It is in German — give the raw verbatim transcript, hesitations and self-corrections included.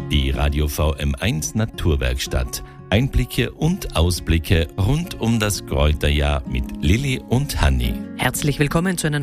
Die Radio V M eins Naturwerkstatt. Einblicke und Ausblicke rund um das Kräuterjahr mit Lilly und Hanni. Herzlich willkommen zu einer